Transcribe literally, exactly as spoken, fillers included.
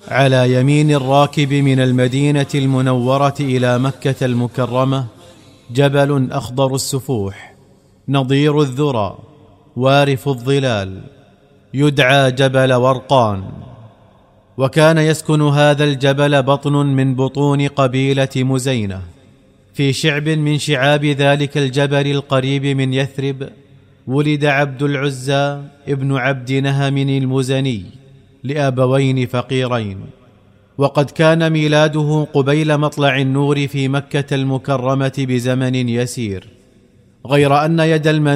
على يمين الراكب من المدينة المنورة إلى مكة المكرمة جبل أخضر السفوح نضير الذرى وارف الظلال يدعى جبل ورقان. وكان يسكن هذا الجبل بطن من بطون قبيلة مزينة في شعب من شعاب ذلك الجبل القريب من يثرب. ولد عبد العزى ابن عبد نهم المزني لأبوين فقيرين، وقد كان ميلاده قبيل مطلع النور في مكة المكرمة بزمن يسير، غير أن يد